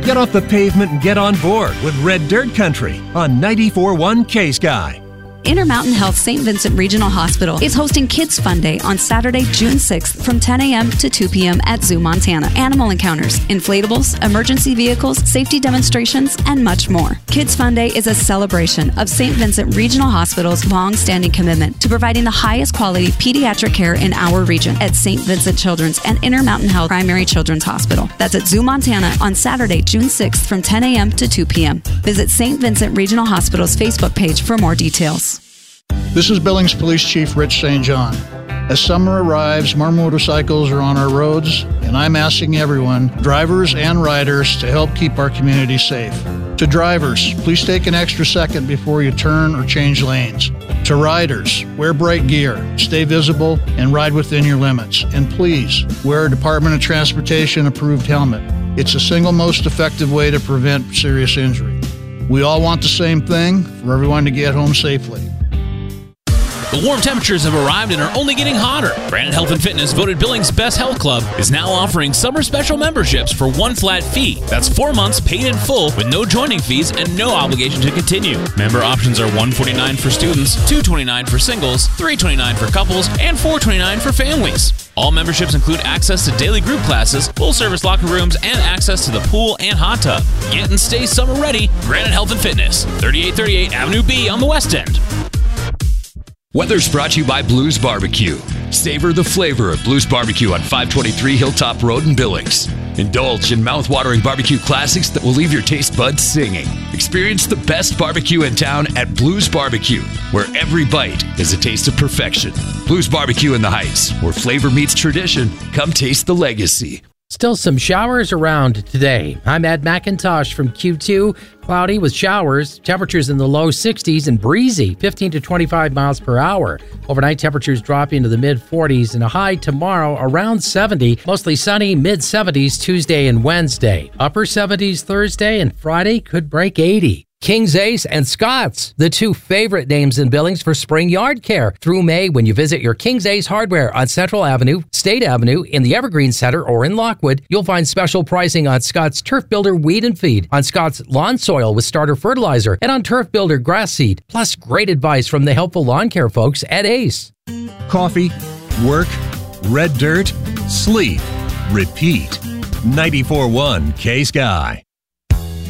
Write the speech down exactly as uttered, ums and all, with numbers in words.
Get off the pavement and get on board with Red Dirt Country on ninety-four point one K-Sky. Intermountain Health Saint Vincent Regional Hospital is hosting Kids Fun Day on Saturday, June sixth from ten a.m. to two p.m. at Zoo Montana. Animal encounters, inflatables, emergency vehicles, safety demonstrations, and much more. Kids Fun Day is a celebration of Saint Vincent Regional Hospital's long-standing commitment to providing the highest quality pediatric care in our region at Saint Vincent Children's and Intermountain Health Primary Children's Hospital. That's at Zoo Montana on Saturday, June sixth from ten a.m. to two p.m. Visit Saint Vincent Regional Hospital's Facebook page for more details. This is Billings Police Chief Rich Saint John. As summer arrives, more motorcycles are on our roads, and I'm asking everyone, drivers and riders, to help keep our community safe. To drivers, please take an extra second before you turn or change lanes. To riders, wear bright gear, stay visible, and ride within your limits. And please, wear a Department of Transportation approved helmet. It's the single most effective way to prevent serious injury. We all want the same thing, for everyone to get home safely. The warm temperatures have arrived and are only getting hotter. Granite Health and Fitness, voted Billings' best health club, is now offering summer special memberships for one flat fee. That's four months paid in full with no joining fees and no obligation to continue. Member options are one hundred forty-nine dollars for students, two hundred twenty-nine dollars for singles, three hundred twenty-nine dollars for couples, and four hundred twenty-nine dollars for families. All memberships include access to daily group classes, full-service locker rooms, and access to the pool and hot tub. Get and stay summer ready. Granite Health and Fitness, thirty-eight thirty-eight Avenue B on the West End. Weather's brought to you by Blues Barbecue. Savor the flavor of Blues Barbecue on five twenty-three Hilltop Road in Billings. Indulge in mouth-watering barbecue classics that will leave your taste buds singing. Experience the best barbecue in town at Blues Barbecue, where every bite is a taste of perfection. Blues Barbecue in the Heights, where flavor meets tradition. Come taste the legacy. Still some showers around today. I'm Ed McIntosh from Q two. Cloudy with showers, temperatures in the low sixties and breezy, fifteen to twenty-five miles per hour. Overnight temperatures dropping to the mid forties and a high tomorrow around seventy. Mostly sunny, mid seventies Tuesday and Wednesday. Upper seventies Thursday and Friday could break eighty. King's Ace and Scott's, the two favorite names in Billings for spring yard care. Through May, when you visit your King's Ace Hardware on Central Avenue, State Avenue, in the Evergreen Center, or in Lockwood, you'll find special pricing on Scott's Turf Builder Weed and Feed, on Scott's Lawn Soil with Starter Fertilizer, and on Turf Builder Grass Seed, plus great advice from the helpful lawn care folks at Ace. Coffee, work, red dirt, sleep, repeat. ninety-four point one K-Sky.